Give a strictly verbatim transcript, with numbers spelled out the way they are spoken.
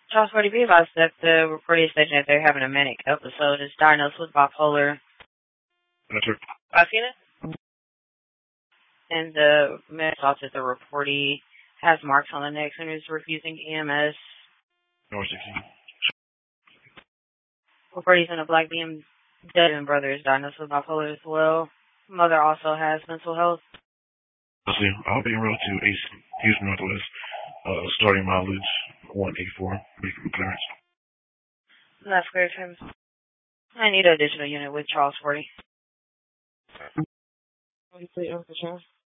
Charles forty B advised that the reporting station that they're having a manic episode is diagnosed with bipolar. That's it. I've seen it. And the man thought that the reportee has marks on the neck and is refusing E M S. No, sixteen. Reportees in a black B M W brother is diagnosed with bipolar as well. Mother also has mental health. Let's see. I'll be en route to East Houston Northwest. Uh, starting mileage one eighty-four. Vehicle clearance. That's clear, Tim. I need an additional unit with Charles forty. Complete infrastructure.